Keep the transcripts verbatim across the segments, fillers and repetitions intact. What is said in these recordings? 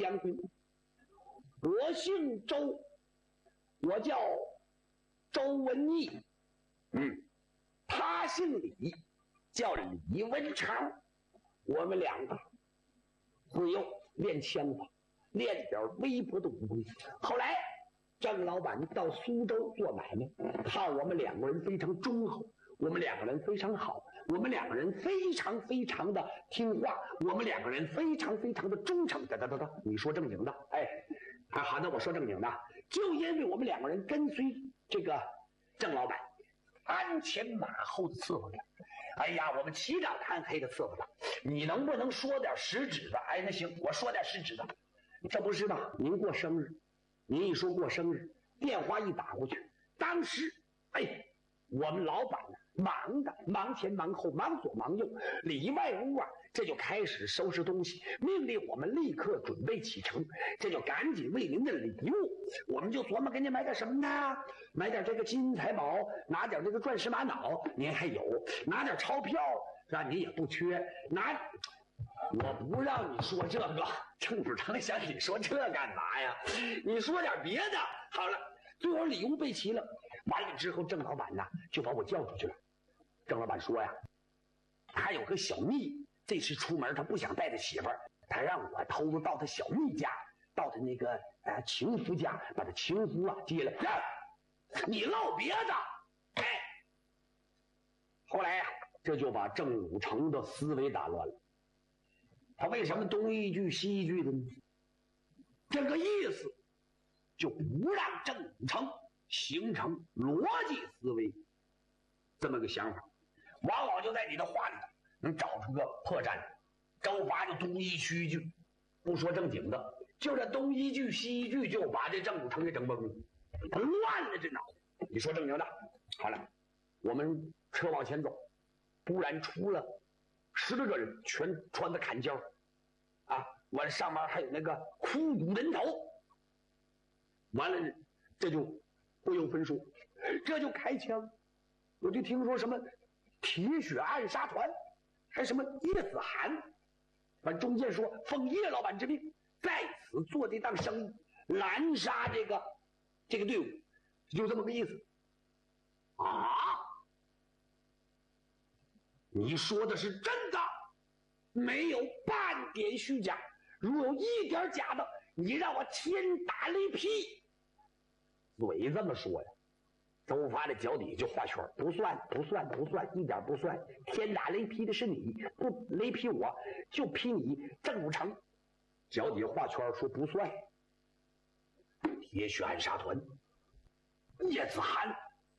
将军，我姓周，我叫周文义。嗯，他姓李，叫李文长。我们两个自幼练枪法，练点微薄的武功。后来郑老板到苏州做买卖，看我们两个人非常忠厚，我们两个人非常好，我们两个人非常非常的听话，我们两个人非常非常的忠诚。哒哒哒哒，你说正经的，哎，啊，好的，我说正经的，就因为我们两个人跟随这个郑老板，鞍前马后的伺候着。哎呀，我们起早贪黑的伺候他，你能不能说点实质的？哎，那行，我说点实质的。这不是吗？您过生日，您一说过生日，电话一打过去，当时，哎，我们老板呢，忙的忙前忙后，忙左忙右，里外屋啊，这就开始收拾东西，命令我们立刻准备启程。这就赶紧为您的礼物，我们就琢磨给您买点什么呢？买点这个金银财宝，拿点这个钻石玛瑙，您还有；拿点钞票，是吧？您也不缺。拿，我不让你说这个，郑主成想你说这干嘛呀？你说点别的。好了。最后礼物备齐了，完了之后，郑老板呢就把我叫出去了。郑老板说呀，他有个小蜜，这次出门他不想带着媳妇儿，他让我偷着到他小蜜家，到他那个呃情夫家，把他情夫啊接来。呀，你唠别的，哎。后来呀、啊，这就把郑武成的思维打乱了。他为什么东一句西一句的呢？这个意思。就不让郑武成形成逻辑思维这么个想法，往往就在你的话里能找出个破绽。周发就东一西一句，不说正经的，就这东一句西一句，就把这郑武成给整懵了，他乱了这脑袋。你说正经的，好了，我们车往前走，突然出了十来个人，全穿的砍茭啊，完上面还有那个枯骨人头。完了，这就不用分说，这就开枪。我就听说什么铁血暗杀团，还什么叶子涵，反正中间说奉叶老板之命，在此做这档生意，拦杀这个这个队伍，就这么个意思。啊？你说的是真的，没有半点虚假。如有一点假的，你让我天打雷劈。嘴这么说呀，周发的脚底就画圈，不算不算不算，一点不算。天打雷劈的是你，不雷劈我，就劈你郑武成。脚底画圈说不算。铁血暗杀团，叶子涵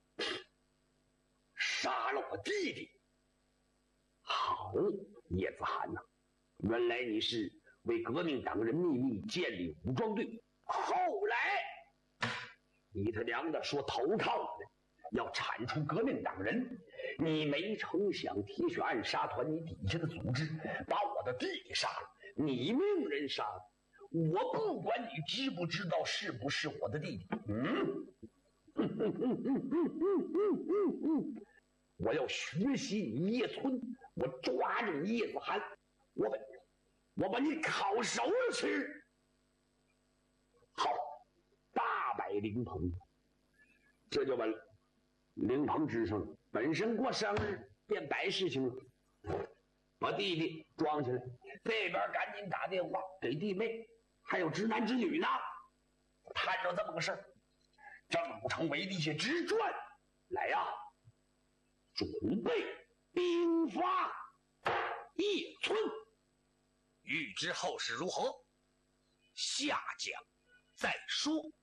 杀了我弟弟。好，叶子涵呐、啊，原来你是为革命党人秘密建立武装队，后来你他娘的说投靠的，要铲除革命党人，你没成想铁血暗杀团你底下的组织把我的弟弟杀了，你命人杀了，我不管你知不知道是不是我的弟弟，嗯，我要学习你叶村，我抓住叶子涵，我把我把你烤熟了吃。好，大摆灵棚，这就把灵棚支上了。本身过生日变白事情了，把弟弟装起来，这边赶紧打电话给弟妹，还有直男直女呢，摊着这么个事儿。郑武成为地下直转来呀、啊，准备兵发叶村。 欲知后事如何，下讲再说。